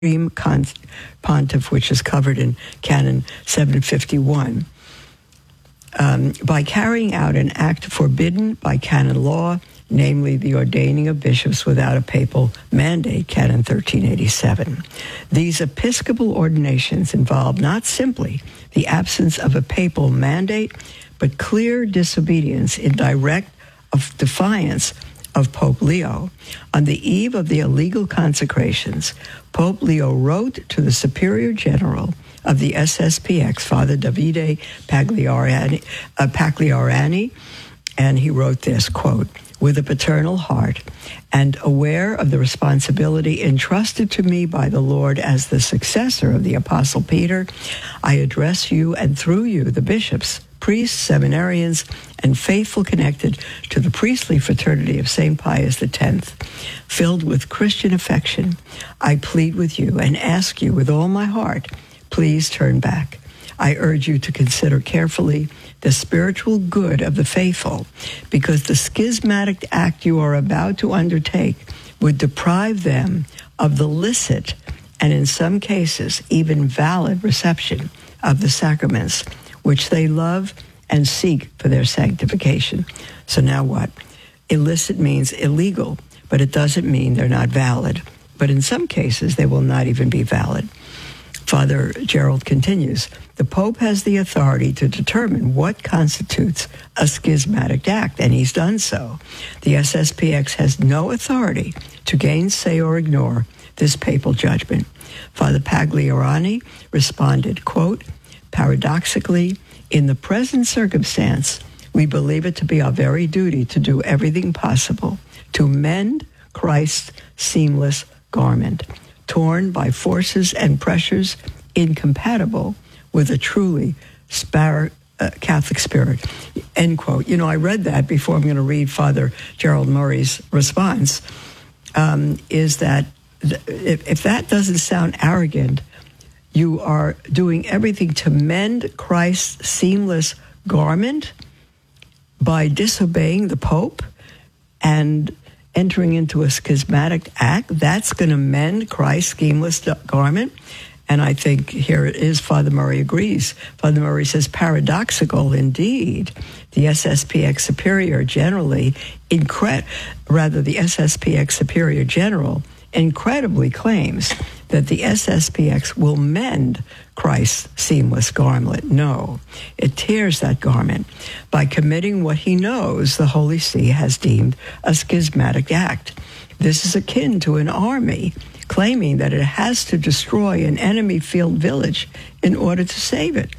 Supreme Pontiff, which is covered in Canon 751, by carrying out an act forbidden by canon law, namely the ordaining of bishops without a papal mandate, Canon 1387. These episcopal ordinations involve not simply the absence of a papal mandate, but clear disobedience in direct defiance of Pope Leo. On the eve of the illegal consecrations, Pope Leo wrote to the Superior General of the SSPX, Father Davide Pagliarani, and he wrote this, quote, "With a paternal heart and aware of the responsibility entrusted to me by the Lord as the successor of the Apostle Peter, I address you and through you the bishops, priests, seminarians, and faithful connected to the priestly fraternity of St. Pius X, filled with Christian affection. I plead with you and ask you with all my heart, please turn back. I urge you to consider carefully the spiritual good of the faithful, because the schismatic act you are about to undertake would deprive them of the licit and in some cases even valid reception of the sacraments, which they love and seek for their sanctification." So now what? Illicit means illegal, but it doesn't mean they're not valid. But in some cases, they will not even be valid. Father Gerald continues, "The Pope has the authority to determine what constitutes a schismatic act, and he's done so. The SSPX has no authority to gainsay or ignore this papal judgment." Father Pagliarani responded, quote, "Paradoxically, in the present circumstance, we believe it to be our very duty to do everything possible to mend Christ's seamless garment, torn by forces and pressures incompatible with a truly Catholic spirit," end quote. You know, I read that before. I'm going to read Father Gerald Murray's response, is that if that doesn't sound arrogant, you are doing everything to mend Christ's seamless garment by disobeying the Pope and entering into a schismatic act. That's going to mend Christ's seamless garment. And I think here it is, Father Murray agrees. Father Murray says, "Paradoxical indeed. The SSPX Superior General incredibly claims that the SSPX will mend Christ's seamless garment. No, it tears that garment by committing what he knows the Holy See has deemed a schismatic act. This is akin to an army claiming that it has to destroy an enemy-filled village in order to save it.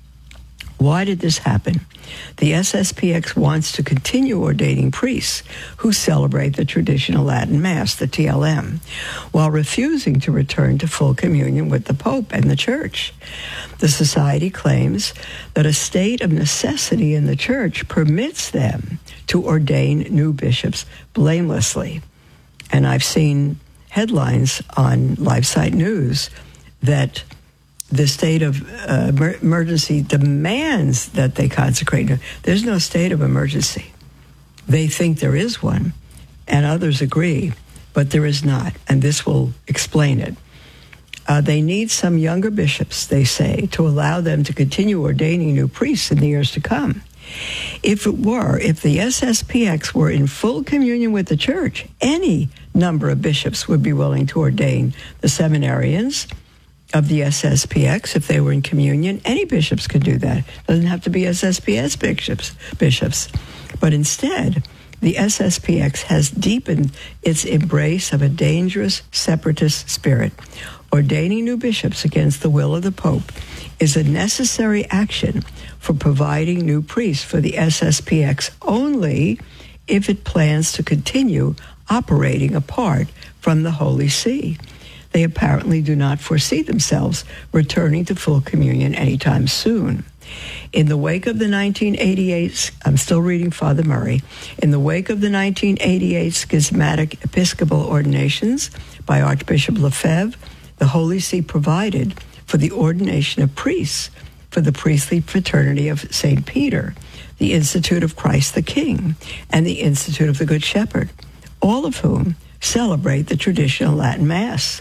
Why did this happen? The SSPX wants to continue ordaining priests who celebrate the traditional Latin Mass, the TLM, while refusing to return to full communion with the Pope and the Church. The Society claims that a state of necessity in the Church permits them to ordain new bishops blamelessly. And I've seen headlines on LifeSite News that the state of emergency demands that they consecrate. There's no state of emergency. They think there is one, and others agree, but there is not, and this will explain it. They need some younger bishops, they say, to allow them to continue ordaining new priests in the years to come. If the SSPX were in full communion with the Church, any number of bishops would be willing to ordain the seminarians of the SSPX if they were in communion. Any bishops could do that. It doesn't have to be SSPS bishops. But instead, the SSPX has deepened its embrace of a dangerous separatist spirit. Ordaining new bishops against the will of the Pope is a necessary action for providing new priests for the SSPX only if it plans to continue operating apart from the Holy See. They apparently do not foresee themselves returning to full communion anytime soon. In the wake of the 1988, I'm still reading Father Murray, in the wake of the 1988 schismatic episcopal ordinations by Archbishop Lefebvre, the Holy See provided for the ordination of priests for the priestly fraternity of St. Peter, the Institute of Christ the King, and the Institute of the Good Shepherd, all of whom celebrate the traditional Latin Mass.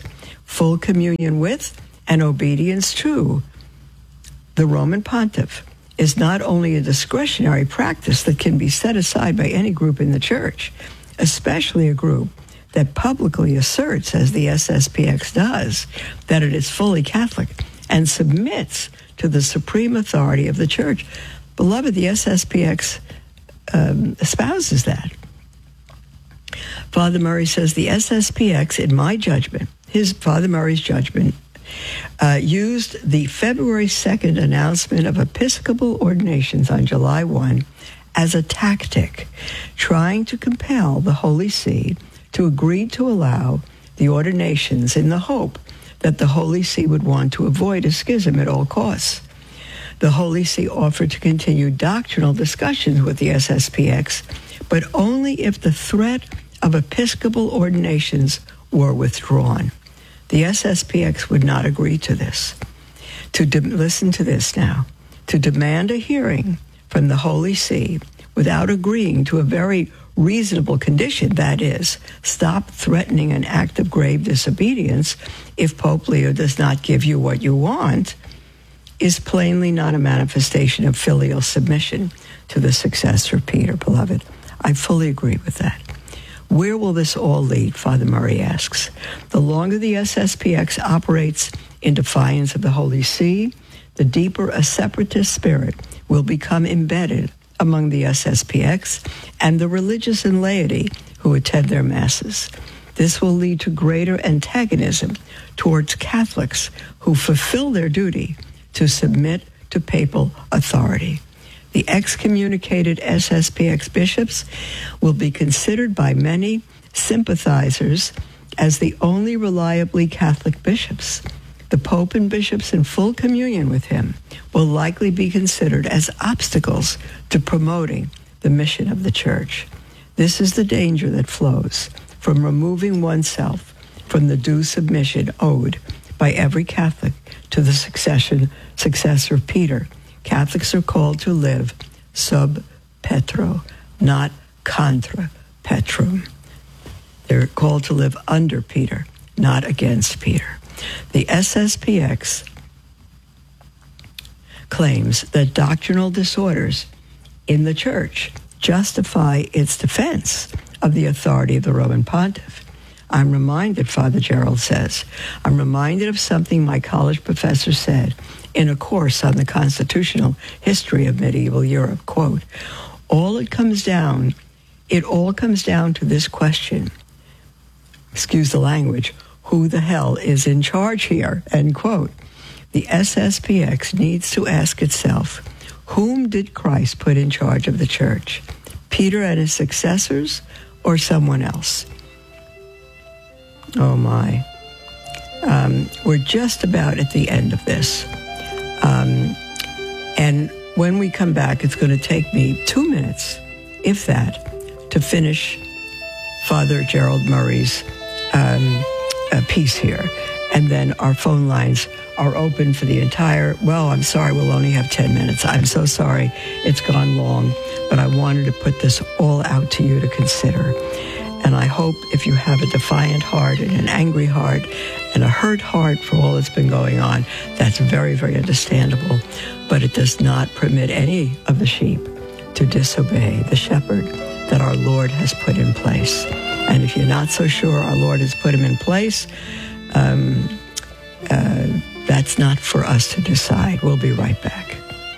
full communion with, and obedience to the Roman pontiff is not only a discretionary practice that can be set aside by any group in the church, especially a group that publicly asserts, as the SSPX does, that it is fully Catholic and submits to the supreme authority of the church. Beloved, the SSPX espouses that. Father Murray says the SSPX, in my judgment, Father Murray's judgment, used the February 2nd announcement of Episcopal ordinations on July 1 as a tactic, trying to compel the Holy See to agree to allow the ordinations in the hope that the Holy See would want to avoid a schism at all costs. The Holy See offered to continue doctrinal discussions with the SSPX, but only if the threat of Episcopal ordinations were withdrawn. The SSPX would not agree to this. Listen to this now. To demand a hearing from the Holy See without agreeing to a very reasonable condition, that is, stop threatening an act of grave disobedience if Pope Leo does not give you what you want, is plainly not a manifestation of filial submission to the successor of Peter, beloved. I fully agree with that. Where will this all lead, Father Murray asks. The longer the SSPX operates in defiance of the Holy See, the deeper a separatist spirit will become embedded among the SSPX and the religious and laity who attend their masses. This will lead to greater antagonism towards Catholics who fulfill their duty to submit to papal authority. The excommunicated SSPX bishops will be considered by many sympathizers as the only reliably Catholic bishops. The Pope and bishops in full communion with him will likely be considered as obstacles to promoting the mission of the Church. This is the danger that flows from removing oneself from the due submission owed by every Catholic to the successor of Peter. Catholics are called to live sub Petro, not contra Petrum. They're called to live under Peter, not against Peter. The SSPX claims that doctrinal disorders in the Church justify its defense of the authority of the Roman Pontiff. I'm reminded, Father Gerald says, I'm reminded of something my college professor said in a course on the constitutional history of medieval Europe. Quote, it all comes down to this question, excuse the language, who the hell is in charge here, end quote. The SSPX needs to ask itself, whom did Christ put in charge of the Church? Peter and his successors or someone else? Oh my. We're just about at the end of this. And when we come back, it's going to take me 2 minutes, if that, to finish Father Gerald Murray's piece here. And then our phone lines are open for the entire, I'm sorry, we'll only have 10 minutes. I'm so sorry it's gone long, but I wanted to put this all out to you to consider. And I hope if you have a defiant heart and an angry heart and a hurt heart for all that's been going on, that's very, very understandable. But it does not permit any of the sheep to disobey the shepherd that our Lord has put in place. And if you're not so sure our Lord has put him in place, that's not for us to decide. We'll be right back.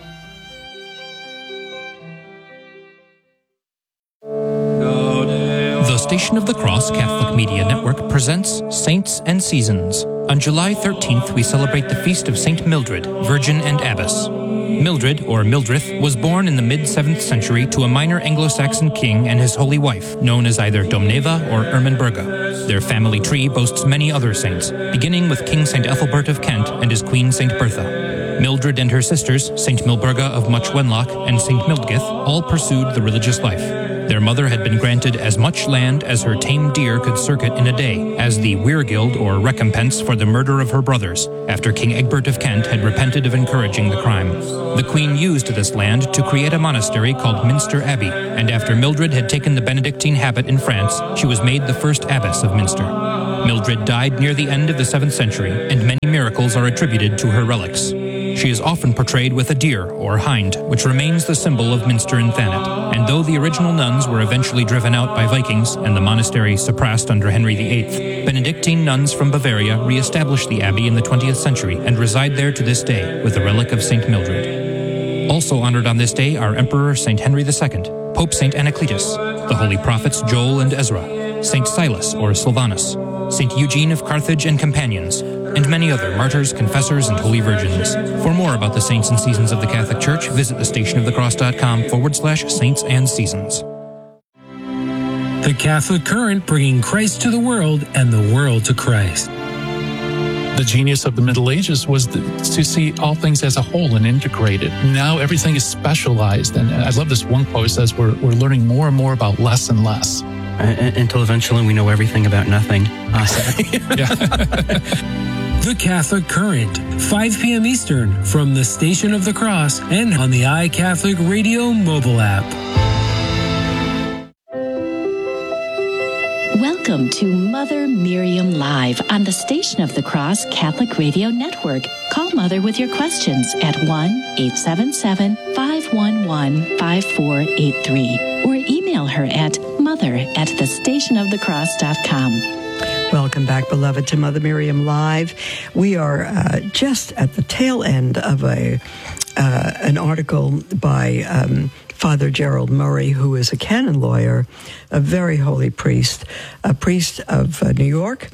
The Station of the Cross Catholic Media Network presents Saints and Seasons. On July 13th, we celebrate the feast of St. Mildred, Virgin and Abbess. Mildred, or Mildrith, was born in the mid-7th century to a minor Anglo-Saxon king and his holy wife, known as either Domneva or Ermenberga. Their family tree boasts many other saints, beginning with King St. Ethelbert of Kent and his queen St. Bertha. Mildred and her sisters, St. Milburga of Much Wenlock and St. Mildgith, all pursued the religious life. Their mother had been granted as much land as her tame deer could circuit in a day, as the weirgild or recompense for the murder of her brothers, after King Egbert of Kent had repented of encouraging the crime. The queen used this land to create a monastery called Minster Abbey, and after Mildred had taken the Benedictine habit in France, she was made the first abbess of Minster. Mildred died near the end of the 7th century, and many miracles are attributed to her relics. She is often portrayed with a deer, or hind, which remains the symbol of Minster and Thanet. And though the original nuns were eventually driven out by Vikings and the monastery suppressed under Henry VIII, Benedictine nuns from Bavaria re-established the abbey in the 20th century and reside there to this day with a relic of St. Mildred. Also honored on this day are Emperor St. Henry II, Pope St. Anacletus, the holy prophets Joel and Ezra, St. Silas or Silvanus, St. Eugene of Carthage and companions, and many other martyrs, confessors, and holy virgins. For more about the saints and seasons of the Catholic Church, visit thestationofthecross.com/saints and seasons. The Catholic Current, bringing Christ to the world and the world to Christ. The genius of the Middle Ages was to see all things as a whole and integrated. Now everything is specialized, and I love this one quote. It says we're learning more and more about less and less. Until eventually we know everything about nothing. The Catholic Current, 5 p.m. Eastern, from the Station of the Cross and on the iCatholic Radio mobile app. Welcome to Mother Miriam Live on the Station of the Cross Catholic Radio Network. Call Mother with your questions at 1-877-511-5483 or email her at mother@thestationofthecross.com. Welcome back, beloved, to Mother Miriam Live. We are just at the tail end of an article by Father Gerald Murray, who is a canon lawyer, a very holy priest, a priest of New York,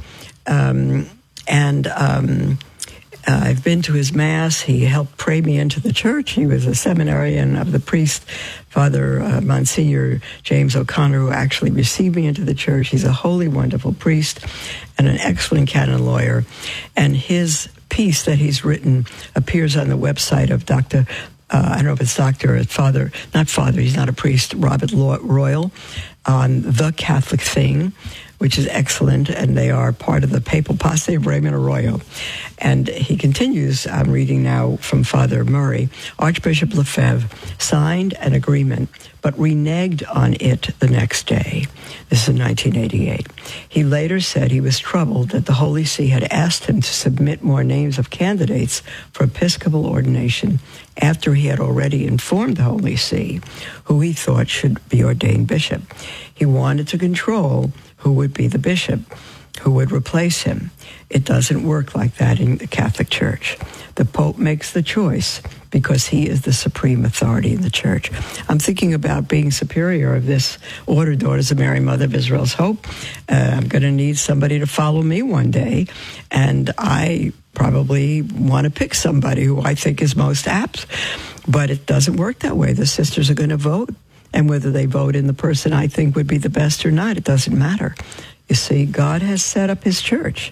I've been to his Mass. He helped pray me into the church. He was a seminarian of the priest, Father Monsignor James O'Connor, who actually received me into the church. He's a holy, wonderful priest and an excellent canon lawyer. And his piece that he's written appears on the website of Dr. I don't know if it's Dr. Father, not Father, he's not a priest, Robert Royal, on The Catholic Thing, which is excellent, and they are part of the Papal Posse of Raymond Arroyo. And he continues, I'm reading now from Father Murray, Archbishop Lefebvre signed an agreement, but reneged on it the next day. This is in 1988. He later said he was troubled that the Holy See had asked him to submit more names of candidates for episcopal ordination after he had already informed the Holy See who he thought should be ordained bishop. He wanted to control who would be the bishop, who would replace him. It doesn't work like that in the Catholic Church. The Pope makes the choice because he is the supreme authority in the Church. I'm thinking about being superior of this order, Daughters of Mary, Mother of Israel's Hope. I'm going to need somebody to follow me one day, and I probably want to pick somebody who I think is most apt. But it doesn't work that way. The sisters are going to vote. And whether they vote in the person I think would be the best or not, it doesn't matter. You see, God has set up his church.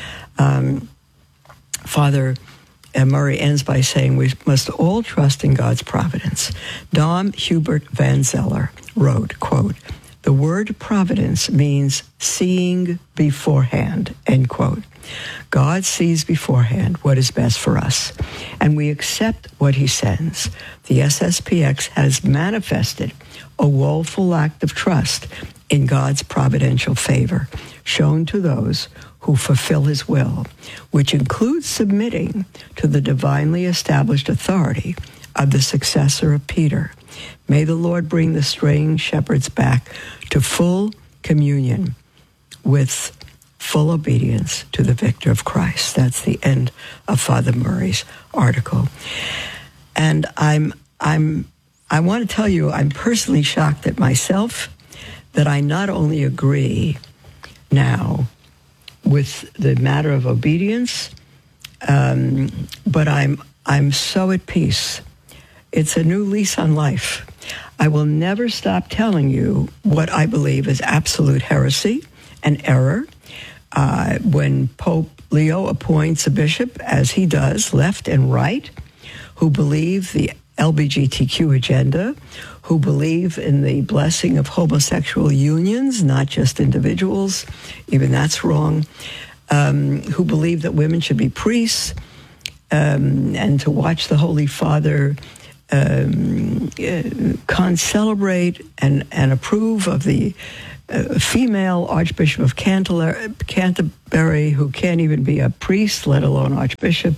Father Murray ends by saying we must all trust in God's providence. Dom Hubert Van Zeller wrote, quote, "The word providence means seeing beforehand," end quote. God sees beforehand what is best for us, and we accept what he sends. The SSPX has manifested a woeful lack of trust in God's providential favor shown to those who fulfill his will, which includes submitting to the divinely established authority of the successor of Peter. May the Lord bring the straying shepherds back to full communion with full obedience to the victor of Christ. That's the end of Father Murray's article. And I want to tell you, I'm personally shocked at myself that I not only agree now with the matter of obedience, but I'm so at peace. It's a new lease on life. I will never stop telling you what I believe is absolute heresy and error. When Pope Leo appoints a bishop, as he does, left and right, who believe the LGBTQ agenda, who believe in the blessing of homosexual unions, not just individuals, even that's wrong, who believe that women should be priests, and to watch the Holy Father celebrate and approve of the female Archbishop of Canterbury who can't even be a priest, let alone Archbishop.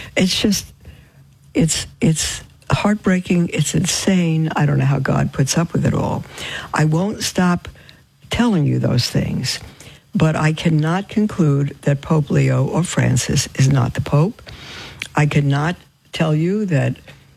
It's heartbreaking. It's insane. I don't know how God puts up with it all. I won't stop telling you those things, but I cannot conclude that Pope Leo or Francis is not the Pope. I cannot tell you that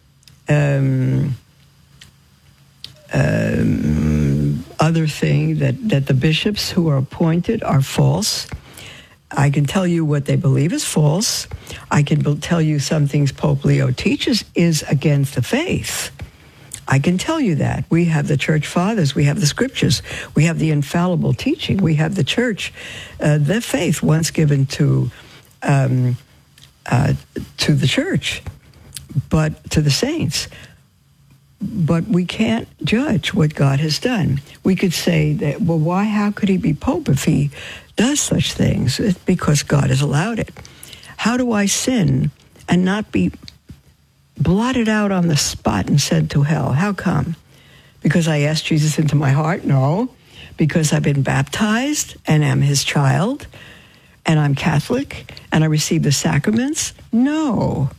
other thing that the bishops who are appointed are false. I can tell you what they believe is false. I can tell you some things Pope Leo teaches is against the faith. I can tell you that. We have the church fathers. We have the scriptures. We have the infallible teaching. We have the church, the faith once given to the church, but to the saints. But we can't judge what God has done. We could say that, well, why? How could he be Pope if he does such things? It's because God has allowed it. How do I sin and not be blotted out on the spot and sent to hell? How come? Because I asked Jesus into my heart? No. Because I've been baptized and am his child and I'm Catholic and I receive the sacraments? No.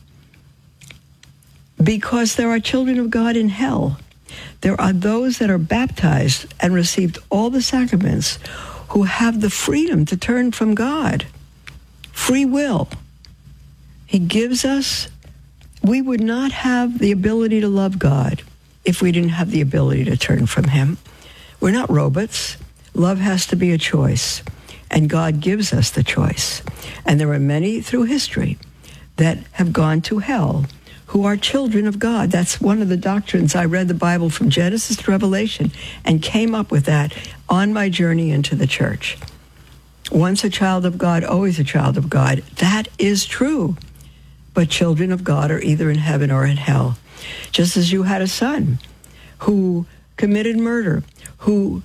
Because there are children of God in hell. There are those that are baptized and received all the sacraments who have the freedom to turn from God. Free will. He gives us. We would not have the ability to love God if we didn't have the ability to turn from him. We're not robots. Love has to be a choice, and God gives us the choice. And there are many through history that have gone to hell who are children of God. That's one of the doctrines. I read the Bible from Genesis to Revelation and came up with that on my journey into the church. Once a child of God, always a child of God. That is true. But children of God are either in heaven or in hell. Just as you had a son who committed murder, who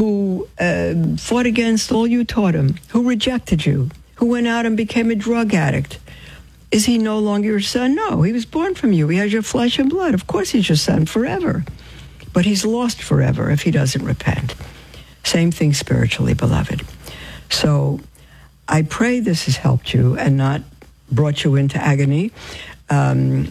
fought against all you taught him, who rejected you, who went out and became a drug addict. Is he no longer your son? No, he was born from you. He has your flesh and blood. Of course he's your son forever. But he's lost forever if he doesn't repent. Same thing spiritually, beloved. So I pray this has helped you and not brought you into agony. And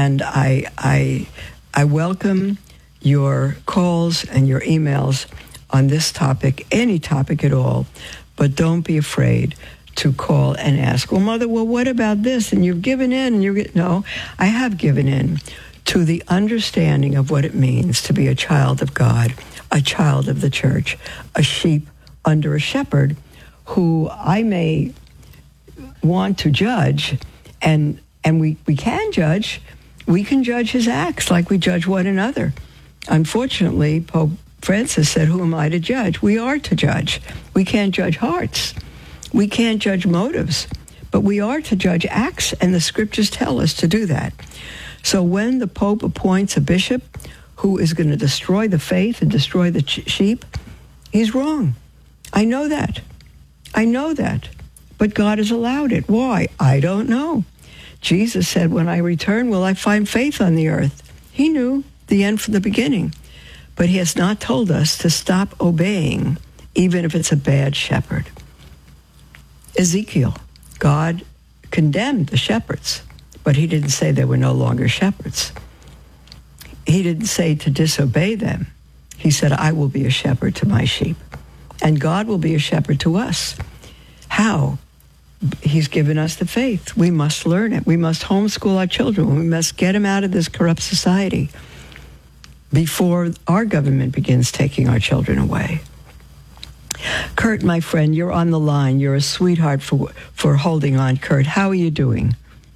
I welcome your calls and your emails on this topic, any topic at all. But don't be afraid to call and ask, well, Mother, well, what about this? And you've given in, and no, I have given in to the understanding of what it means to be a child of God, a child of the church, a sheep under a shepherd who I may want to judge, and we can judge. We can judge his acts like we judge one another. Unfortunately, Pope Francis said, who am I to judge? We are to judge. We can't judge hearts. We can't judge motives, but we are to judge acts, and the scriptures tell us to do that. So when the Pope appoints a bishop who is going to destroy the faith and destroy the sheep, he's wrong. I know that. But God has allowed it. Why? I don't know. Jesus said, when I return, will I find faith on the earth? He knew the end from the beginning. But he has not told us to stop obeying, even if it's a bad shepherd. Ezekiel, God condemned the shepherds, but he didn't say they were no longer shepherds. He didn't say to disobey them. He said, I will be a shepherd to my sheep. And God will be a shepherd to us. How? He's given us the faith. We must learn it. We must homeschool our children. We must get them out of this corrupt society before our government begins taking our children away. Kurt, my friend, you're on the line. You're a sweetheart for holding on. Kurt, how are you doing?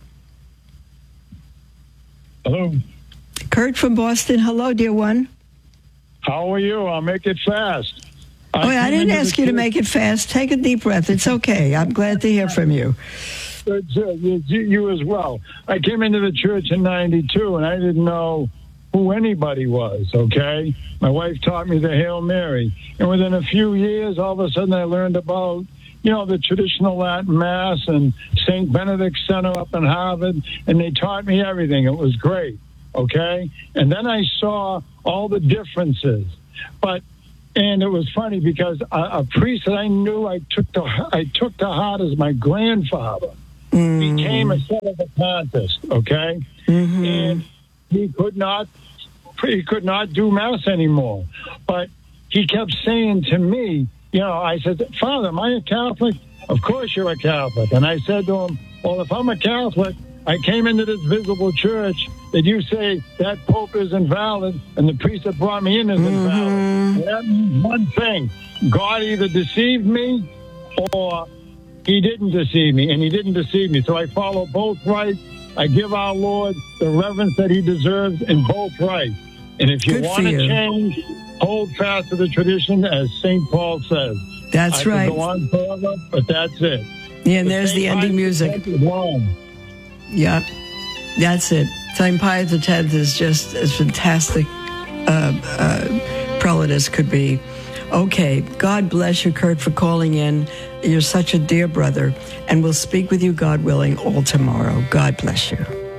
Hello. Kurt from Boston. Hello, dear one. How are you? I'll make it fast. I didn't ask you to make it fast. Take a deep breath. It's okay. I'm glad to hear from you. You as well. I came into the church in 92, and I didn't know who anybody was, okay? My wife taught me the Hail Mary. And within a few years, all of a sudden I learned about, the traditional Latin Mass and St. Benedict Center up in Harvard, and they taught me everything. It was great, okay? And then I saw all the differences. But And it was funny because a priest that I knew I took to heart as my grandfather became a Sedevacanist, okay? Mm-hmm. And he could not do Mass anymore. But he kept saying to me, I said, Father, am I a Catholic? Of course you're a Catholic. And I said to him, well, if I'm a Catholic, I came into this visible church that you say that Pope is invalid and the priest that brought me in is invalid. And that means one thing. God either deceived me or he didn't deceive me, and he didn't deceive me. So I follow both rights. I give our Lord the reverence that he deserves in both rights. And if you want to change, hold fast to the tradition, as St. Paul says. That's right. I could go on forever, but that's it. Yeah, and there's the ending music. Yeah, that's it. St. Pius X is just as fantastic prelate as could be. Okay, God bless you, Kurt, for calling in. You're such a dear brother, and we'll speak with you, God willing, all tomorrow. God bless you.